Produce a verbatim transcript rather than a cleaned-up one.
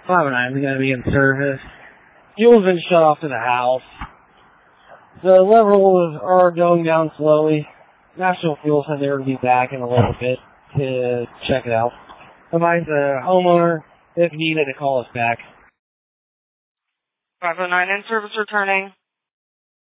five oh nine is going to be in service. Fuel's been shut off to the house. The levels are going down slowly. National Fuel said they were going to be back in a little bit to check it out. Advise the homeowner, if needed, to call us back. five oh nine in service returning.